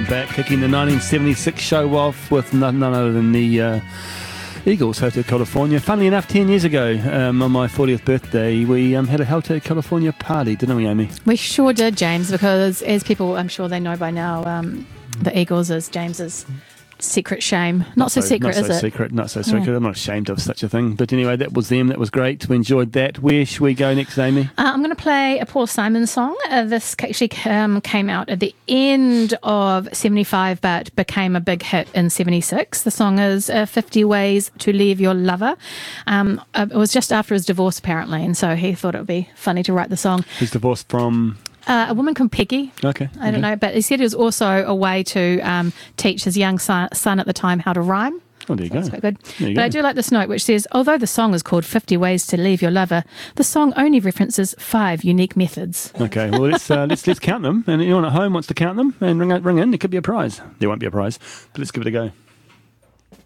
back, kicking the 1976 show off with none other than the Eagles, Hotel California. Funnily enough, 10 years ago, on my 40th birthday, we had a Hotel California party, didn't we, Amy? We sure did, James, because as people, I'm sure they know by now, the Eagles is James's secret shame. Not so secret, is it? Not so secret. I'm not ashamed of such a thing. But anyway, that was them. That was great. We enjoyed that. Where should we go next, Amy? I'm going to play a Paul Simon song. This actually came out at the end of 75, but became a big hit in 76. The song is 50 Ways to Leave Your Lover. It was just after his divorce, apparently, and so he thought it would be funny to write the song. His divorce from... a woman called Peggy. Okay. I don't know, but he said it was also a way to teach his young son at the time how to rhyme. Oh, there you go. That's quite good. But I do like this note, which says, although the song is called 50 Ways to Leave Your Lover, the song only references 5 unique methods. Okay, well, let's count them. And anyone at home wants to count them and ring in, there could be a prize. There won't be a prize, but let's give it a go.